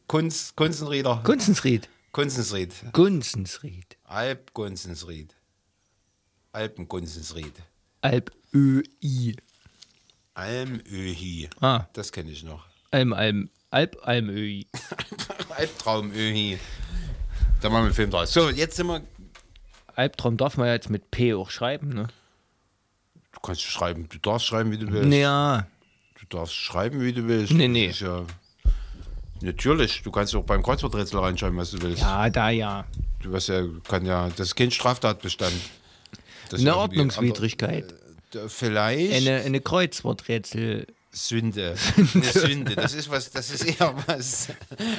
Kunzenrieder. Gunzensried. Kunzensried. Gunzensried. Alpgunzensried. Alpengunzensried. Alpöi. Almöhi. Ah. Das kenne ich noch. Almöi. Albtraumöhi. Da machen wir einen Film draus. So, jetzt sind wir. Albtraum darf man ja jetzt mit P auch schreiben, ne? Du kannst schreiben, du darfst schreiben, wie du willst. Ja. Du darfst schreiben, wie du willst. Nee. Das ist ja, natürlich, du kannst auch beim Kreuzworträtsel reinschreiben, was du willst. Ja, da ja. Du weißt ja, das ist kein Straftatbestand. Das Eine irgendwie Ordnungswidrigkeit. Vielleicht. Eine Kreuzworträtsel. Sünde. Eine Sünde. Das ist eher was.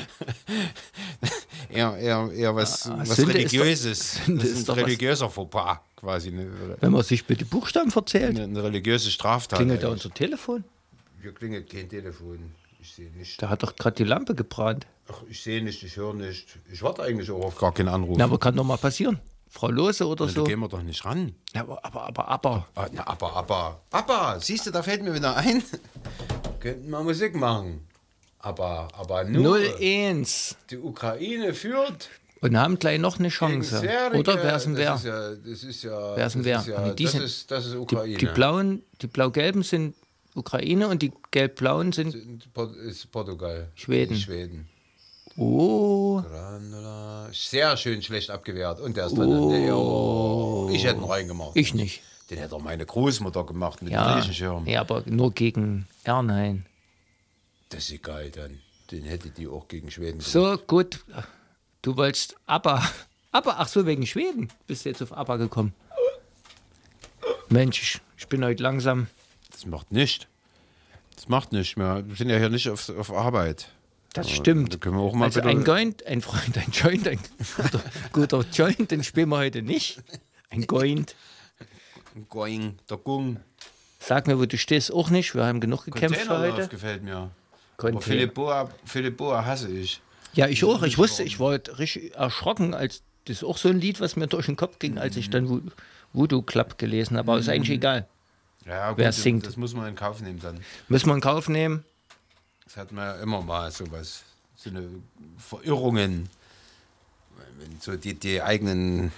eher was Sünde Religiöses. Sünde Das ist ist doch ein religiöser Fauxpas, quasi. Wenn man sich mit den Buchstaben verzählt. Eine religiöse Straftat. Klingelt da unser Telefon? Hier klingelt kein Telefon. Ich sehe nicht. Da hat doch gerade die Lampe gebrannt. Ach, ich sehe nicht, ich höre nicht. Ich warte eigentlich auch auf gar keinen Anruf. Na, aber kann doch mal passieren. Frau Lose oder Da so. gehen wir doch nicht ran. Ja, aber. Aber, siehst du, da fällt mir wieder ein. Könnten wir Musik machen. Aber nur 0-1. die Ukraine führt. Und haben gleich noch eine Chance. Oder wer ist denn wer? Das ist ja. Wer ist denn wer? Nee, Das ist Ukraine. Die blau-gelben sind Ukraine und die gelb-blauen sind ist Portugal. Schweden. Oh. Sehr schön schlecht abgewehrt. Und der ist drin. Oh. Ich hätte ihn reingemacht. Ich nicht. Den hätte auch meine Großmutter gemacht mit dem Ja, Regenschirm. ja, aber nur gegen Ernheim. Das ist egal dann. Den hätte die auch gegen Schweden gemacht. So, gut. Du wolltest ABBA. Ach so, wegen Schweden bist du jetzt auf ABBA gekommen. Mensch, ich bin heute langsam. Das macht nichts. Wir sind ja hier nicht auf Arbeit. Das stimmt. Da können wir auch mal Also bitte- ein Joint, ein Freund, ein Joint, ein guter Joint, den spielen wir heute nicht. Ein Joint. Going, der Gung. Sag mir, wo du stehst, auch nicht. Wir haben genug gekämpft für Containerlauf heute. gefällt mir. Aber Container. Philipp Boa hasse ich. Ja, ich auch. Ich war heute richtig erschrocken, als das ist auch so ein Lied, was mir durch den Kopf ging, als ich dann Voodoo Club gelesen habe. Aber ist eigentlich egal. Ja, Wer singt. Das muss man in Kauf nehmen dann. Müssen wir in Kauf nehmen. Das hat man ja immer mal sowas. So eine Verirrungen. Wenn so die eigenen.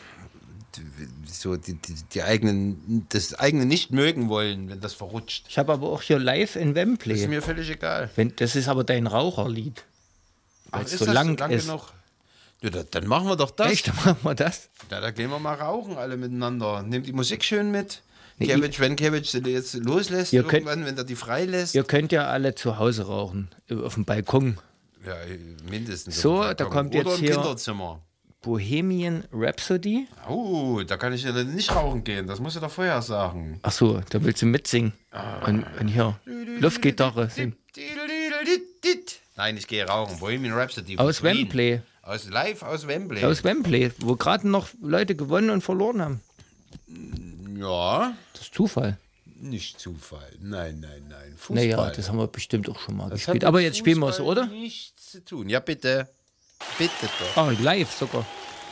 Das eigene nicht mögen wollen, wenn das verrutscht. Ich habe aber auch hier live in Das ist Wembley. mir völlig egal. Das ist aber dein Raucherlied. Weil es ist so das lang ist. genug? Ja, dann machen wir doch das. Echt, dann machen wir das. Ja, da gehen wir mal rauchen alle miteinander. Nehmt die Musik schön mit. Nee, Wenn Kevin sie jetzt loslässt, Ihr könnt- irgendwann, wenn er die freilässt. Ihr könnt ja alle zu Hause rauchen, auf dem Balkon. Ja, mindestens. So, auf dem da Balkon. kommt jetzt Oder im hier- Kinderzimmer. Bohemian Rhapsody. Oh, da kann ich ja nicht rauchen gehen. Das musst du doch vorher sagen. Ach so, da willst du mitsingen. Und hier, Luftgitarre singen. Nein, ich gehe rauchen. Bohemian Rhapsody. Aus von Queen. Wembley. Live aus Wembley. Aus Wembley, wo gerade noch Leute gewonnen und verloren haben. Ja, Das ist Zufall. nicht Zufall. Nein. Fußball. Naja, das haben wir bestimmt auch schon mal Das gespielt. hat Aber mit jetzt spielen wir es, Fußball oder? Nichts zu tun. Ja, bitte. Bitte doch. Ah, live sogar.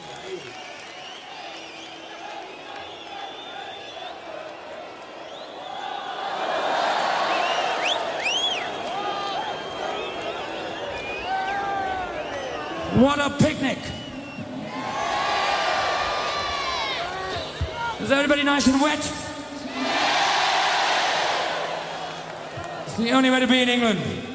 What a picnic! Is everybody nice and wet? It's the only way to be in England.